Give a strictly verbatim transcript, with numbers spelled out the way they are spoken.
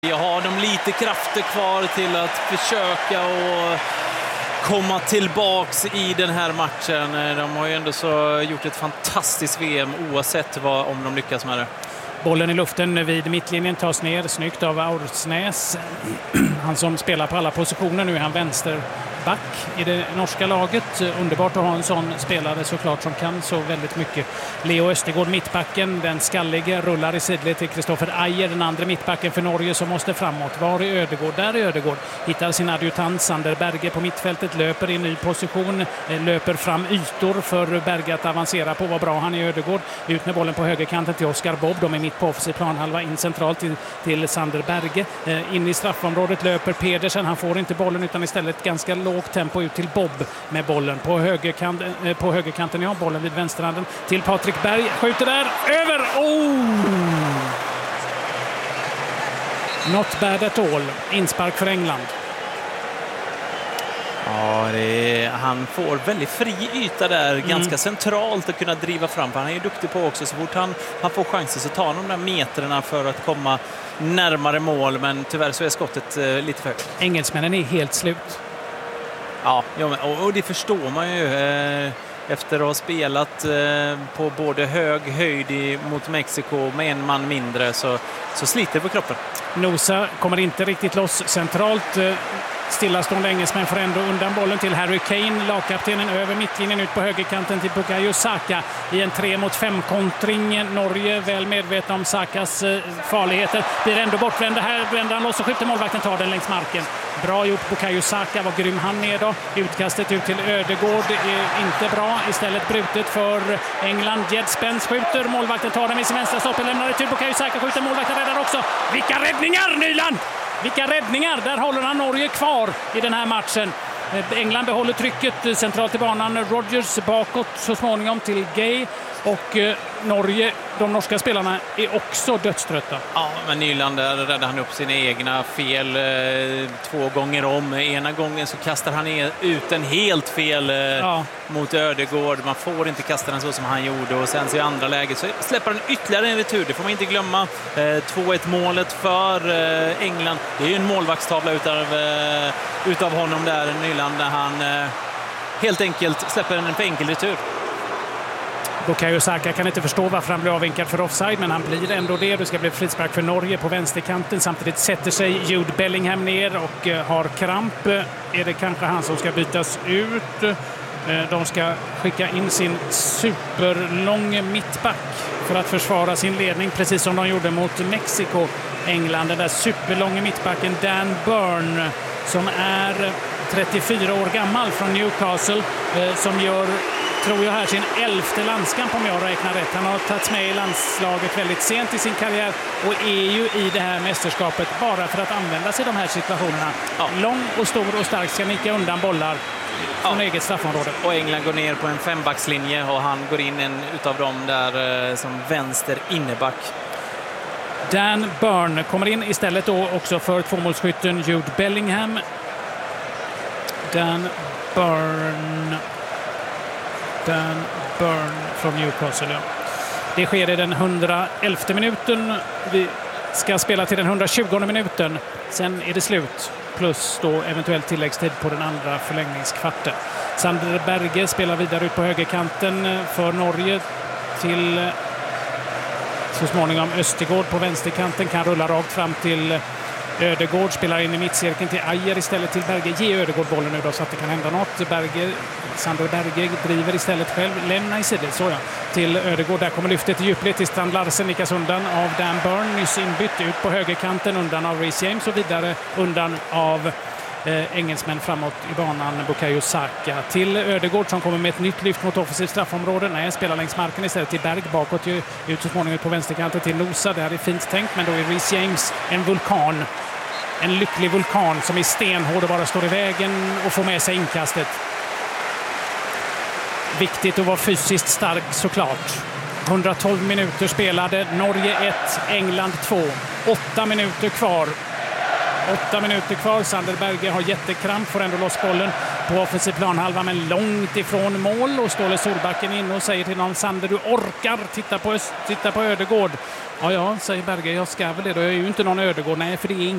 Jag har de lite krafter kvar till att försöka och komma tillbaks i den här matchen. De har ju ändå så gjort ett fantastiskt V M oavsett vad, om de lyckas med det. Bollen i luften vid mittlinjen tas ner snyggt av Aursnäs. Han som spelar på alla positioner nu är han vänsterback i det norska laget. Underbart att ha en sån spelare såklart som kan så väldigt mycket. Leo Östergård mittbacken, den skallige, rullar i sidled till Kristoffer Ajer, den andra mittbacken för Norge som måste framåt. Var är Ödegård? Där är Ödegård. Hittar sin adjutant Sander Berge på mittfältet, löper i en ny position, löper fram ytor för Berge att avancera på. Vad bra han är Ödegård. Ut med bollen på högerkanten till Oskar Bob. De är mitt på offensiv planhalva, in centralt till, till Sander Berge. Eh, in i straffområdet löper Pedersen. Han får inte bollen utan istället ganska lågt tempo ut till Bob med bollen. På, högerkant, eh, på högerkanten ja, bollen vid vänsterhanden till Patrik Berg. Skjuter där, över! Oh! Not bad at all. Inspark för England. Ja, det är, han får väldigt fri yta där, mm. ganska centralt att kunna driva fram. För han är ju duktig på också, så fort han, han får chansen så tar han de där metrarna för att komma närmare mål. Men tyvärr så är skottet eh, lite för högt. Engelsmännen är helt slut. Ja, och, och det förstår man ju. Eh, efter att ha spelat eh, på både hög höjd i, mot Mexiko med en man mindre så, så sliter det på kroppen. Nosa kommer inte riktigt loss centralt. Eh, Stillastående engelsmän får ändå undan bollen till Harry Kane, lagkaptenen över mittlinjen ut på högerkanten till Bukayo Saka i en tre mot fem kontring. Norge väl medvetna om Sakas eh, farligheter. Blir ändå bortvända här, vänder han loss och skjuter, målvakten tar den längs marken. Bra gjort Bukayo Saka, var grym han är då. Utkastet ut till Ödegård är inte bra, istället brutet för England. Jed Spence skjuter, målvakten tar den vid sin vänstra stopp, lämnar det till Bukayo Saka, skjuter, målvakten räddar också. Vilka räddningar Nyland! Vilka räddningar! Där håller han Norge kvar i den här matchen. England behåller trycket centralt i banan. Rodgers bakåt så småningom till Gay. Och eh, Norge, de norska spelarna är också dödströtta. Ja, men Nyland där räddar han upp sina egna fel eh, två gånger om. Ena gången så kastar han ut en helt fel eh, ja. mot Ödegård. Man får inte kasta den så som han gjorde. Och sen så i andra läget så släpper han ytterligare en retur. Det får man inte glömma. Eh, två ett målet för eh, England. Det är ju en målvaktstavla utav, eh, utav honom där, Nyland, när han eh, helt enkelt släpper en för enkel retur. Bukayo Saka kan inte förstå varför han blir avvinkad för offside, men han blir ändå det. Det ska bli frispark för Norge på vänsterkanten. Samtidigt sätter sig Jude Bellingham ner och har kramp. Är det kanske han som ska bytas ut? De ska skicka in sin superlång mittback för att försvara sin ledning, precis som de gjorde mot Mexiko. England, den där superlånga mittbacken Dan Burn som är trettiofyra år gammal från Newcastle, som gör, tror jag här, sin elfte landskamp om jag räknar rätt. Han har tagits med i landslaget väldigt sent i sin karriär och är ju i det här mästerskapet bara för att använda sig i de här situationerna. Ja. Lång och stor och stark, ska nicka undan bollar från ja. eget straffområde. Och England går ner på en fembackslinje och han går in en utav dem där eh, som vänster inneback. Dan Burn kommer in istället då också för tvåmålsskytten Jude Bellingham. Dan Burn... Dan Burn från Newcastle. Ja. Det sker i den hundraelfte minuten. Vi ska spela till den hundratjugonde minuten. Sen är det slut. Plus då eventuellt tilläggstid på den andra förlängningskvarten. Sander Berge spelar vidare ut på högerkanten för Norge till så småningom Östergård på vänsterkanten. Kan rulla rakt fram till Ödegård, spelar in i mittcirkeln till Ajer istället till Berge. Ge Ödegård bollen nu då så att det kan hända något. Berge, Sander Berge driver istället själv. Lämna i sidan, så ja. Till Ödegård, där kommer lyftet i djupled till Strand Larsen, nickas undan av Dan Burn. Nyss inbytt ut på högerkanten, undan av Reece James och vidare undan av eh, engelsmän framåt i banan, Bukayo Saka. Till Ödegård som kommer med ett nytt lyft mot offensivt straffområde. Nej, spelar längs marken istället till Berg bakåt, ut så småningom på vänsterkanten till Nosa. Det här är fint tänkt, men då är Reece James en vulkan. En lycklig vulkan som är stenhård och bara står i vägen och får med sig inkastet. Viktigt att vara fysiskt stark såklart. hundratolv minuter spelade. Norge ett, England två. Åtta minuter kvar. Åtta minuter kvar. Sander Berge har jättekramp, får ändå loss bollen på offensiv planhalva, men långt ifrån mål. Och Ståle Solbacken in och säger till någon: Sander, du orkar, titta på, titta på Ödegård. Ja, ja, säger Berge, jag ska väl det då. Jag är ju inte någon Ödegård. Nej, för det är